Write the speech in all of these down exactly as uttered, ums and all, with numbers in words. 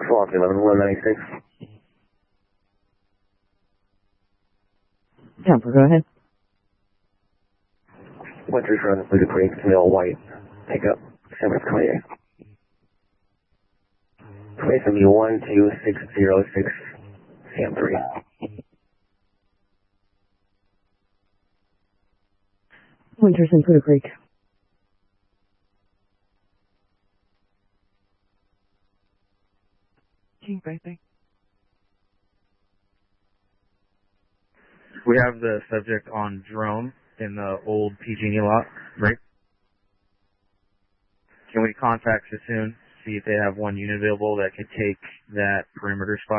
Swap eleven one ninety-six. Tampa, go ahead. Winters Run, Buda Creek, Mill White, pickup, December twenty-eighth. Place will be one two six zero six, Sam three. Winters in Buda Creek. King Basic. We have the subject on drone in the old P G and E lot, right? Can we contact Sassoon, see if they have one unit available that could take that perimeter spot?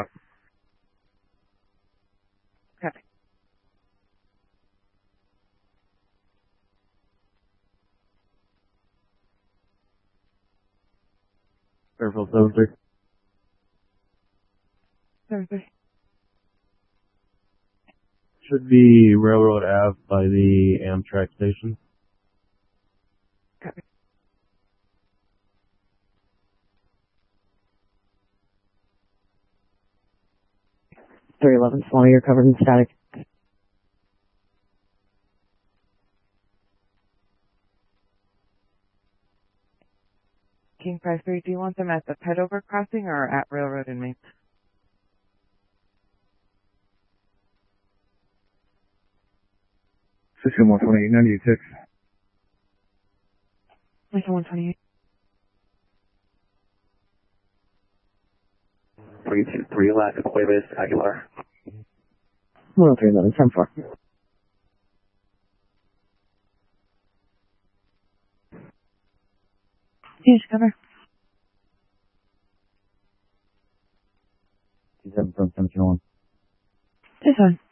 Copy. Fairfield seven three. seven three. Should be Railroad Ave by the Amtrak station. Copy. three eleven, Swanee, you're covered in static. King five three, do you want them at the Pedover crossing or at Railroad and Main? System one twenty-eight ninety-six. Lincoln one twenty-eight. three two three, Alaska Cuevas, Aguilar. one oh three eleven, ten four. Huge cover. two seven from seven one. This one.